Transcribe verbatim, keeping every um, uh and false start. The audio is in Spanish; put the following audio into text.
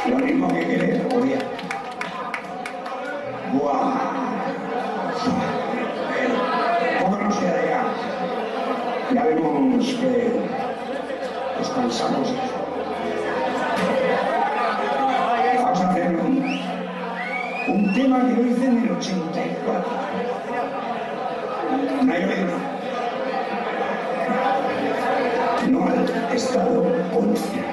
Lo mismo que querer, oye. Buah. ¿Cómo no sea de ya? Ya vemos que descansamos. Vamos a hacer un, un tema que lo hice en el ochenta y cuatro. No hay oído. No al estado policial.